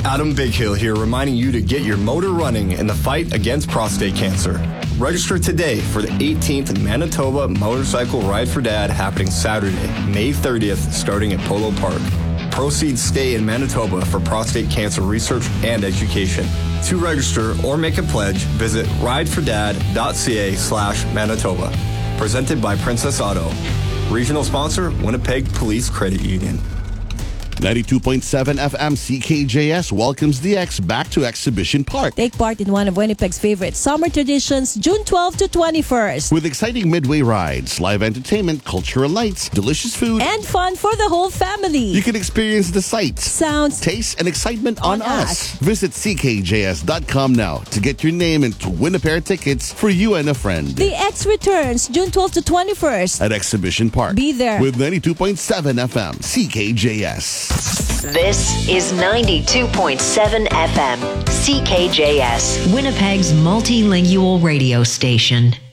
Adam Bighill here, reminding you to get your motor running in the fight against prostate cancer. Register today for the 18th Manitoba Motorcycle Ride for Dad happening Saturday, May 30th, starting at Polo Park. Proceeds stay in Manitoba for prostate cancer research and education. To register or make a pledge, visit ridefordad.ca/Manitoba. Presented by Princess Auto. Regional sponsor, Winnipeg Police Credit Union. 92.7 FM CKJS welcomes the X back to Exhibition Park. Take part in one of Winnipeg's favorite summer traditions, June 12 to 21st. With exciting midway rides, live entertainment, cultural nights, delicious food, and fun for the whole family. You can experience the sights, sounds, taste, and excitement on us. Visit ckjs.com now to get your name and to win a pair of tickets for you and a friend. The X returns June 12 to 21st at Exhibition Park. Be there with 92.7 FM CKJS. This is 92.7 FM CKJS, Winnipeg's multilingual radio station.